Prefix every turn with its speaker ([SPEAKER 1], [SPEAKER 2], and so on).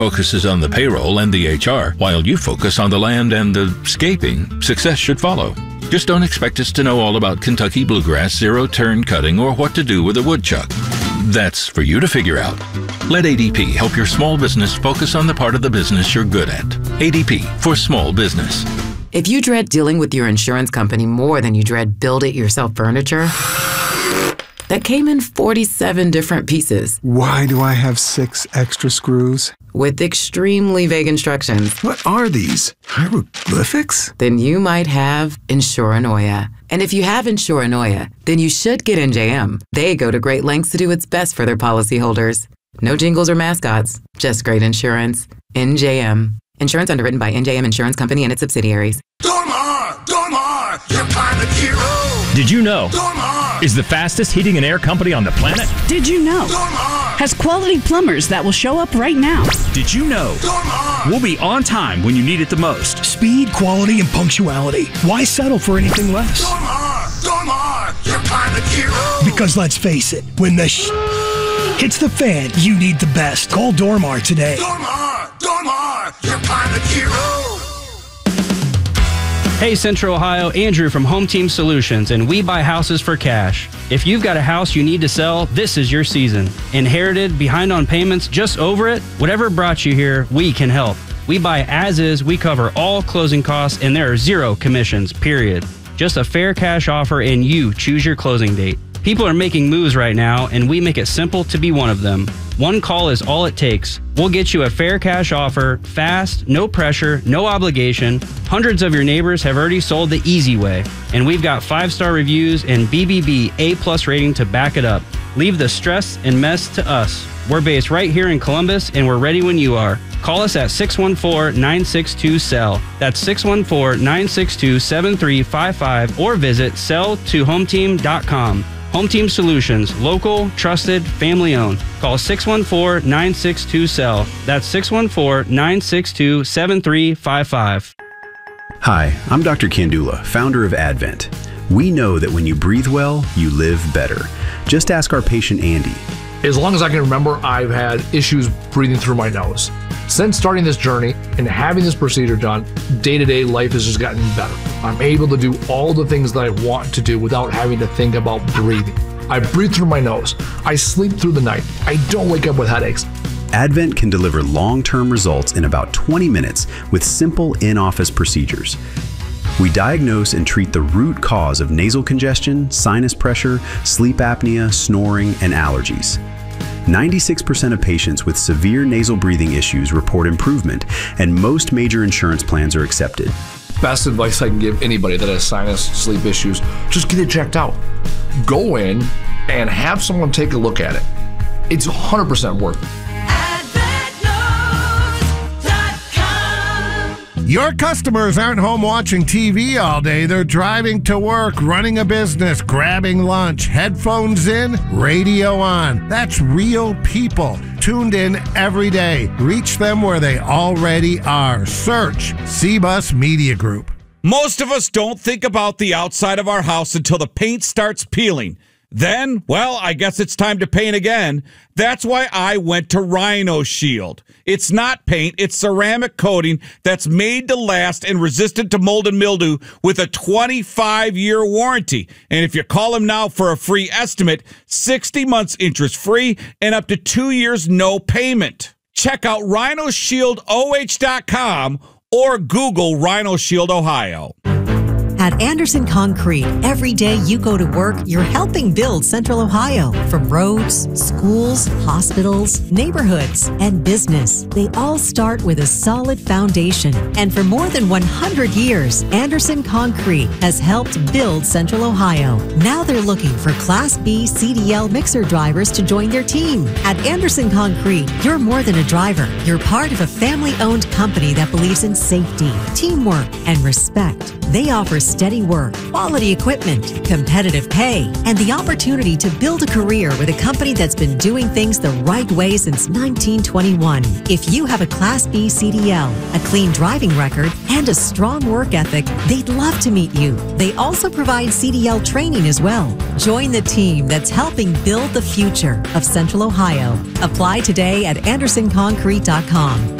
[SPEAKER 1] focuses on the payroll and the HR, while you focus on the land and the scaping. Success should follow. Just don't expect us to know all about Kentucky bluegrass, zero-turn cutting, or what to do with a woodchuck. That's for you to figure out. Let ADP help your small business focus on the part of the business you're good at. ADP for small business.
[SPEAKER 2] If you dread dealing with your insurance company more than you dread build-it-yourself furniture, that came in 47 different pieces.
[SPEAKER 3] Why do I have 6 extra screws?
[SPEAKER 2] With extremely vague instructions.
[SPEAKER 3] What are these? Hieroglyphics?
[SPEAKER 2] Then you might have Insuranoia. And if you have Insuranoia, then you should get NJM. They go to great lengths to do what's best for their policyholders. No jingles or mascots, just great insurance. NJM. Insurance underwritten by NJM Insurance Company and its subsidiaries.
[SPEAKER 4] Dormar, your pilot hero.
[SPEAKER 5] Did you know?
[SPEAKER 4] Dormar
[SPEAKER 5] is the fastest heating and air company on the planet?
[SPEAKER 6] Did you know?
[SPEAKER 4] Dormar
[SPEAKER 6] has quality plumbers that will show up right now.
[SPEAKER 5] Did you know?
[SPEAKER 4] Dormar
[SPEAKER 5] We'll be on time when you need it the most.
[SPEAKER 7] Speed, quality, and punctuality. Why settle for anything less?
[SPEAKER 4] Dormar, your pilot hero.
[SPEAKER 7] Because let's face it, when the hits the fan, you need the best. Call Dormar today.
[SPEAKER 4] Dormar, your pilot hero.
[SPEAKER 8] Hey Central Ohio, Andrew from Home Team Solutions, and we buy houses for cash. If you've got a house you need to sell, this is your season. Inherited, behind on payments, just over it? Whatever brought you here, we can help. We buy as is, we cover all closing costs, and there are 0 commissions, period. Just a fair cash offer and you choose your closing date. People are making moves right now, and we make it simple to be one of them. One call is all it takes. We'll get you a fair cash offer, fast, no pressure, no obligation. Hundreds of your neighbors have already sold the easy way, and we've got 5-star reviews and BBB A+ rating to back it up. Leave the stress and mess to us. We're based right here in Columbus, and we're ready when you are. Call us at 614-962-SELL. That's 614-962-7355, or visit selltohometeam.com. Home Team Solutions, local, trusted, family-owned. Call 614-962-SELL. That's 614-962-7355.
[SPEAKER 9] Hi, I'm Dr. Kandula, founder of Advent. We know that when you breathe well, you live better. Just ask our patient Andy.
[SPEAKER 10] As long as I can remember, I've had issues breathing through my nose. Since starting this journey and having this procedure done, day-to-day life has just gotten better. I'm able to do all the things that I want to do without having to think about breathing. I breathe through my nose. I sleep through the night. I don't wake up with headaches.
[SPEAKER 9] Advent can deliver long-term results in about 20 minutes with simple in-office procedures. We diagnose and treat the root cause of nasal congestion, sinus pressure, sleep apnea, snoring, and allergies. 96% of patients with severe nasal breathing issues report improvement, and most major insurance plans are accepted.
[SPEAKER 10] Best advice I can give anybody that has sinus, sleep issues, just get it checked out. Go in and have someone take a look at it. It's 100% worth it.
[SPEAKER 11] Your customers aren't home watching TV all day. They're driving to work, running a business, grabbing lunch, headphones in, radio on. That's real people tuned in every day. Reach them where they already are. Search CBUS Media Group.
[SPEAKER 12] Most of us don't think about the outside of our house until the paint starts peeling. Then, well, I guess it's time to paint again. That's why I went to Rhino Shield. It's not paint, it's ceramic coating that's made to last and resistant to mold and mildew with a 25-year warranty. And if you call them now for a free estimate, 60 months interest-free and up to 2 years no payment. Check out rhinoshieldoh.com or Google Rhino Shield Ohio.
[SPEAKER 13] At Anderson Concrete, every day you go to work, you're helping build Central Ohio. From roads, schools, hospitals, neighborhoods, and business, they all start with a solid foundation. And for more than 100 years, Anderson Concrete has helped build Central Ohio. Now they're looking for Class B CDL mixer drivers to join their team. At Anderson Concrete, you're more than a driver. You're part of a family-owned company that believes in safety, teamwork, and respect. They offer steady work, quality equipment, competitive pay, and the opportunity to build a career with a company that's been doing things the right way since 1921. If you have a Class B CDL, a clean driving record, and a strong work ethic, they'd love to meet you. They also provide CDL training as well. Join the team that's helping build the future of Central Ohio. Apply today at AndersonConcrete.com.